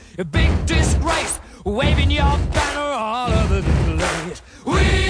a big disgrace, waving your banner all over the place. We